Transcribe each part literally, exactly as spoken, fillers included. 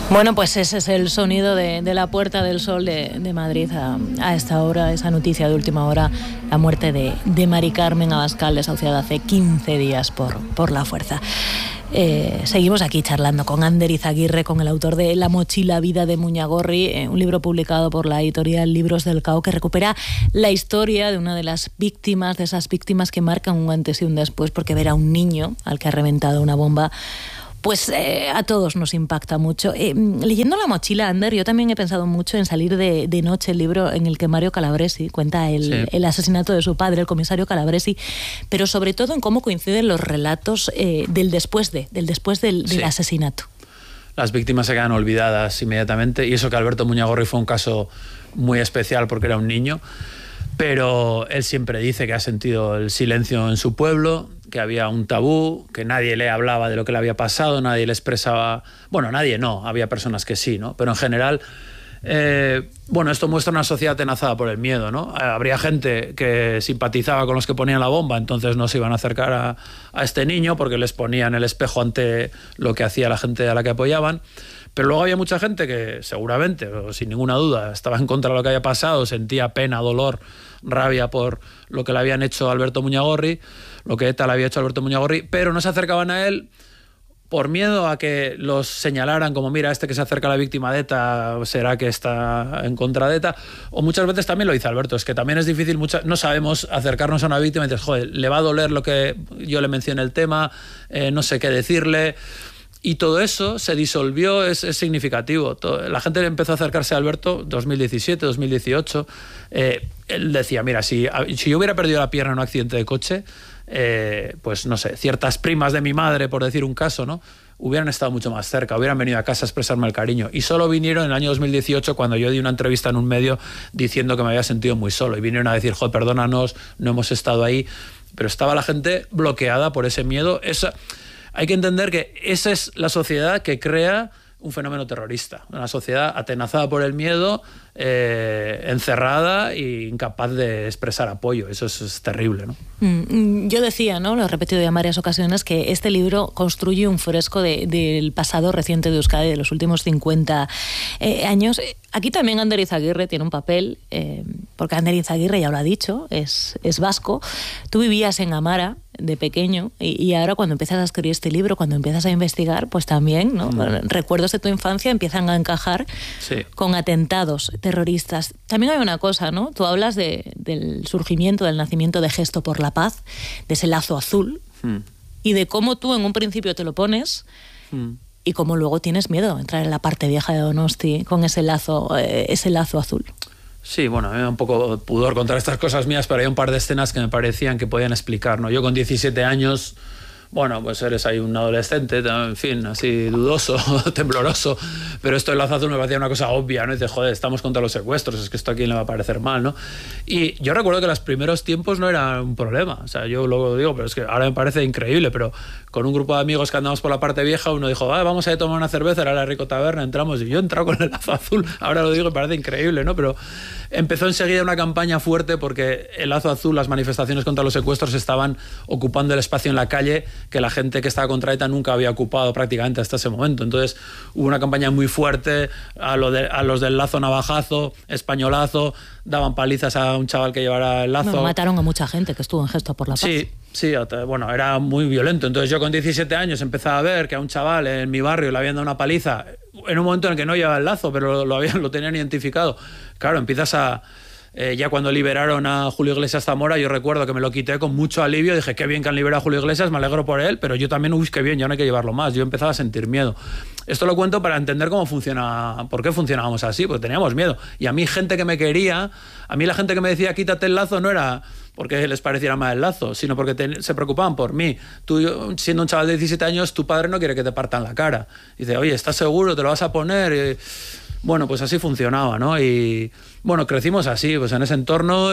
Bueno, pues ese es el sonido de, de la Puerta del Sol de, de Madrid a, a esta hora, esa noticia de última hora, la muerte de, de Mari Carmen Abascal, desahuciada hace quince días por, por la fuerza. Eh, seguimos aquí charlando con Ander Izaguirre, con el autor de La mochila vida de Muñagorri, eh, un libro publicado por la editorial Libros del Cao, que recupera la historia de una de las víctimas, de esas víctimas que marcan un antes y un después, porque ver a un niño al que ha reventado una bomba, pues eh, a todos nos impacta mucho. Eh, leyendo La mochila, Ander, yo también he pensado mucho en Salir de, de noche, el libro en el que Mario Calabresi cuenta el, sí. el asesinato de su padre, el comisario Calabresi, pero sobre todo en cómo coinciden los relatos eh, del después de, del después del, del sí. asesinato. Las víctimas se quedan olvidadas inmediatamente, y eso que Alberto Muñagorri fue un caso muy especial porque era un niño, pero él siempre dice que ha sentido el silencio en su pueblo, que había un tabú, que nadie le hablaba de lo que le había pasado, nadie le expresaba... Bueno, nadie no, había personas que sí, ¿no? Pero en general, eh, bueno, esto muestra una sociedad atenazada por el miedo, ¿no? Habría gente que simpatizaba con los que ponían la bomba, entonces no se iban a acercar a, a este niño porque les ponían el espejo ante lo que hacía la gente a la que apoyaban. Pero luego había mucha gente que seguramente, o sin ninguna duda, estaba en contra de lo que había pasado, sentía pena, dolor, rabia por lo que le habían hecho a Alberto Muñagorri, lo que ETA le había hecho a Alberto Muñagorri, pero no se acercaban a él por miedo a que los señalaran como, mira, este que se acerca a la víctima de ETA será que está en contra de ETA. O muchas veces también lo dice Alberto, es que también es difícil, mucha, no sabemos acercarnos a una víctima y dices, joder, le va a doler lo que yo le mencioné el tema, eh, no sé qué decirle... Y todo eso se disolvió, es, es significativo. Todo, la gente empezó a acercarse a Alberto dos mil diecisiete, dos mil dieciocho. Eh, él decía, mira, si, si yo hubiera perdido la pierna en un accidente de coche, eh, pues no sé, ciertas primas de mi madre, por decir un caso, ¿no?, hubieran estado mucho más cerca, hubieran venido a casa a expresarme el cariño. Y solo vinieron en el año dos mil dieciocho cuando yo di una entrevista en un medio diciendo que me había sentido muy solo. Y vinieron a decir, joder, perdónanos, no hemos estado ahí. Pero estaba la gente bloqueada por ese miedo. Esa... Hay que entender que esa es la sociedad que crea un fenómeno terrorista, una sociedad atenazada por el miedo, eh, encerrada e incapaz de expresar apoyo. Eso es, es terrible, ¿no? Mm, yo decía, ¿no?, lo he repetido ya en varias ocasiones, que este libro construye un fresco de, del pasado reciente de Euskadi, de los últimos cincuenta eh, años. Aquí también Ander Izaguirre tiene un papel, eh, porque Ander Izaguirre, ya lo ha dicho, es, es vasco. Tú vivías en Amara de pequeño y, y ahora cuando empiezas a escribir este libro, cuando empiezas a investigar, pues también, ¿no?, mm. recuerdos de tu infancia empiezan a encajar sí. con atentados terroristas. También hay una cosa, ¿no? Tú hablas de, del surgimiento, del nacimiento de Gesto por la Paz, de ese lazo azul, mm. y de cómo tú en un principio te lo pones mm. y cómo luego tienes miedo a entrar en la parte vieja de Donosti con ese lazo, eh, ese lazo azul. Sí, bueno, a mí me da un poco pudor contar estas cosas mías, pero hay un par de escenas que me parecían que podían explicar, ¿no? Yo con diecisiete años... Bueno, pues eres ahí un adolescente, en fin, así dudoso, tembloroso, pero esto del lazo azul me parecía una cosa obvia, ¿no? Y dices, joder, estamos contra los secuestros, es que esto a quién le va a parecer mal, ¿no? Y yo recuerdo que los primeros tiempos no era un problema, o sea, yo luego digo, pero es que ahora me parece increíble, pero con un grupo de amigos que andamos por la parte vieja, uno dijo, ah, vamos a ir a tomar una cerveza, era la Rico Taberna, entramos, y yo he entrado con el lazo azul, ahora lo digo y parece increíble, ¿no? Pero empezó enseguida una campaña fuerte porque el lazo azul, las manifestaciones contra los secuestros estaban ocupando el espacio en la calle que la gente que estaba contra ETA nunca había ocupado prácticamente hasta ese momento. Entonces hubo una campaña muy fuerte, a, lo de, a los del lazo navajazo, españolazo, daban palizas a un chaval que llevara el lazo. Bueno, mataron a mucha gente que estuvo en Gesto por la Paz. Sí, sí, bueno, era muy violento. Entonces yo con diecisiete años empezaba a ver que a un chaval en mi barrio le habían dado una paliza en un momento en el que no llevaba el lazo, pero lo, lo, habían, lo tenían identificado. Claro, empiezas a... Eh, ya cuando liberaron a Julio Iglesias Zamora, yo recuerdo que me lo quité con mucho alivio, dije, qué bien que han liberado a Julio Iglesias, me alegro por él, pero yo también, uy, qué bien, ya no hay que llevarlo más. Yo empezaba a sentir miedo. Esto lo cuento para entender cómo funciona, por qué funcionábamos así, porque teníamos miedo. Y a mí gente que me quería, a mí la gente que me decía, quítate el lazo, no era porque les pareciera mal el lazo, sino porque te, se preocupaban por mí. Tú, siendo un chaval de diecisiete años, tu padre no quiere que te partan la cara. Dice, oye, ¿estás seguro? ¿Te lo vas a poner? Y, bueno, pues así funcionaba, ¿no? Y bueno, crecimos así, pues en ese entorno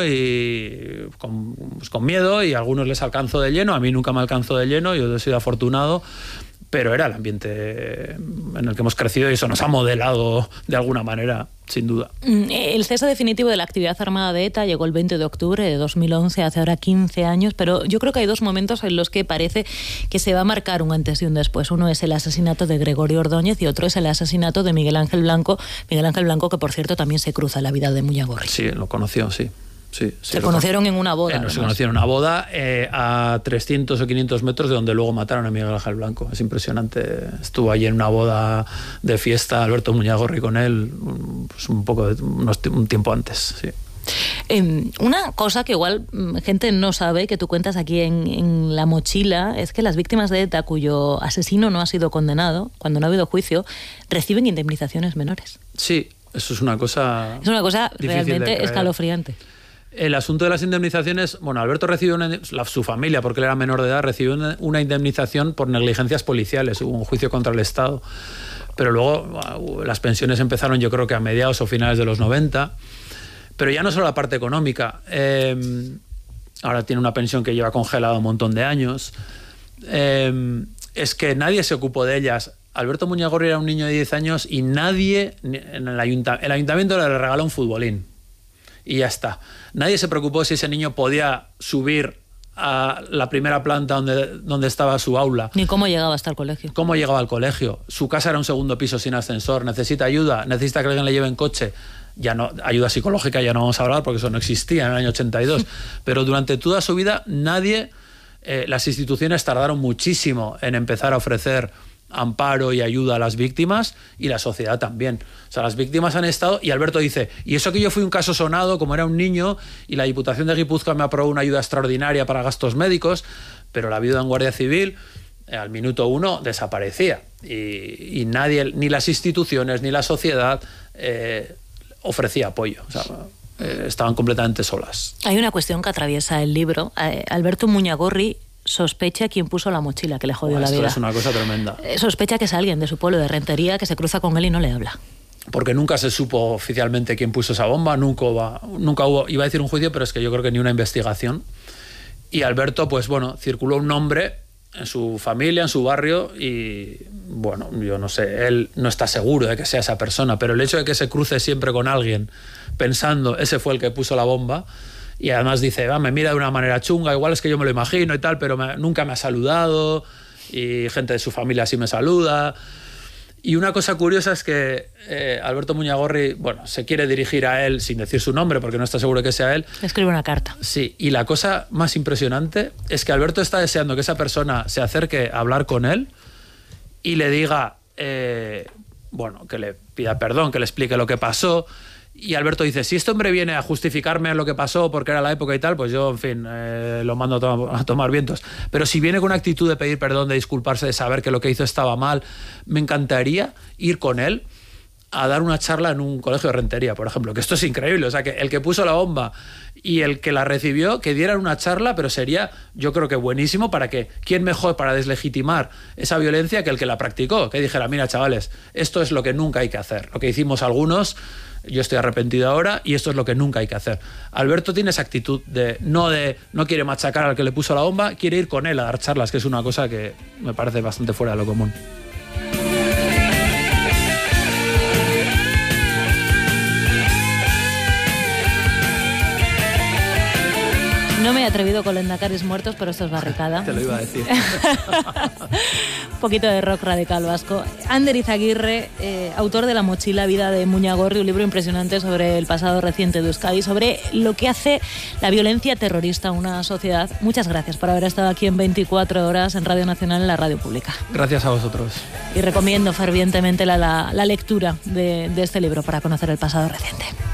y con, pues con miedo, y a algunos les alcanzó de lleno, a mí nunca me alcanzó de lleno, yo he sido afortunado, pero era el ambiente en el que hemos crecido y eso nos ha modelado de alguna manera, sin duda. El cese definitivo de la actividad armada de ETA llegó el veinte de octubre de dos mil once, hace ahora quince años, pero yo creo que hay dos momentos en los que parece que se va a marcar un antes y un después. Uno es el asesinato de Gregorio Ordóñez y otro es el asesinato de Miguel Ángel Blanco. Miguel Ángel Blanco, que por cierto también se cruza en la vida de Muñagorri. Sí, lo conoció, sí. Sí, sí, se conocieron con... en una boda. Eh, se conocieron en una boda eh, a trescientos o quinientos metros de donde luego mataron a Miguel Ángel Blanco. Es impresionante. Estuvo allí en una boda de fiesta Alberto Muñagorri con él pues un poco de, unos, un tiempo antes. Sí. Eh, una cosa que igual gente no sabe, que tú cuentas aquí en, en La Mochila, es que las víctimas de ETA cuyo asesino no ha sido condenado, cuando no ha habido juicio, reciben indemnizaciones menores. Sí, eso es una cosa... Es una cosa realmente escalofriante. El asunto de las indemnizaciones, bueno, Alberto recibió una, la, su familia, porque él era menor de edad, recibió una, una indemnización por negligencias policiales, hubo un juicio contra el Estado, pero luego bueno, las pensiones empezaron yo creo que a mediados o finales de los noventa, pero ya no solo la parte económica, eh, ahora tiene una pensión que lleva congelada un montón de años, eh, es que nadie se ocupó de ellas. Alberto Muñagorri era un niño de diez años y nadie, en el, ayunta, el ayuntamiento le regaló un futbolín. Y ya está. Nadie se preocupó si ese niño podía subir a la primera planta donde, donde estaba su aula. Ni cómo llegaba hasta el colegio. Cómo llegaba al colegio. Su casa era un segundo piso sin ascensor. Necesita ayuda. Necesita que alguien le lleve en coche. Ya no, ayuda psicológica ya no vamos a hablar porque eso no existía en el año ochenta y dos. Pero durante toda su vida nadie... Eh, las instituciones tardaron muchísimo en empezar a ofrecer amparo y ayuda a las víctimas, y la sociedad también. O sea, las víctimas han estado, y Alberto dice, y eso que yo fui un caso sonado, como era un niño, y la Diputación de Guipúzcoa me aprobó una ayuda extraordinaria para gastos médicos, pero la viuda en Guardia Civil, eh, al minuto uno, desaparecía. Y, y nadie, ni las instituciones, ni la sociedad, eh, ofrecía apoyo. O sea, eh, estaban completamente solas. Hay una cuestión que atraviesa el libro. Eh, Alberto Muñagorri sospecha quién puso la mochila que le jodió oh, la vida. Esto es una cosa tremenda. Sospecha que es alguien de su pueblo de Rentería que se cruza con él y no le habla. Porque nunca se supo oficialmente quién puso esa bomba, nunca hubo, nunca hubo, iba a decir un juicio, pero es que yo creo que ni una investigación. Y Alberto, pues bueno, circuló un nombre en su familia, en su barrio, y bueno, yo no sé, él no está seguro de que sea esa persona, pero el hecho de que se cruce siempre con alguien pensando, ese fue el que puso la bomba, y además dice, ah, me mira de una manera chunga, igual es que yo me lo imagino y tal, pero me, nunca me ha saludado, y gente de su familia sí me saluda. Y una cosa curiosa es que eh, Alberto Muñagorri, bueno, se quiere dirigir a él sin decir su nombre porque no está seguro que sea él. Escribe una carta. Sí, y la cosa más impresionante es que Alberto está deseando que esa persona se acerque a hablar con él y le diga, eh, bueno, que le pida perdón, que le explique lo que pasó. Y Alberto dice, si este hombre viene a justificarme lo que pasó porque era la época y tal, pues yo, en fin, eh, lo mando a, to a tomar vientos. Pero si viene con una actitud de pedir perdón, de disculparse, de saber que lo que hizo estaba mal, me encantaría ir con él a dar una charla en un colegio de Rentería, por ejemplo, que esto es increíble. O sea, que el que puso la bomba y el que la recibió, que dieran una charla, pero sería, yo creo que buenísimo para que, ¿quién mejor para deslegitimar esa violencia que el que la practicó? Que dijera, mira, chavales, esto es lo que nunca hay que hacer. Lo que hicimos algunos... Yo estoy arrepentido ahora y esto es lo que nunca hay que hacer. Alberto tiene esa actitud de no, de no quiere machacar al que le puso la bomba, quiere ir con él a dar charlas, que es una cosa que me parece bastante fuera de lo común. No me he atrevido con Lendacaris muertos, pero esto es barricada. Te lo iba a decir. Un poquito de rock radical vasco. Ander Izaguirre, eh, autor de La Mochila, vida de Muñagorri, un libro impresionante sobre el pasado reciente de Euskadi, sobre lo que hace la violencia terrorista a una sociedad. Muchas gracias por haber estado aquí en veinticuatro horas en Radio Nacional, en la radio pública. Gracias a vosotros. Y recomiendo fervientemente la, la, la lectura de, de este libro para conocer el pasado reciente.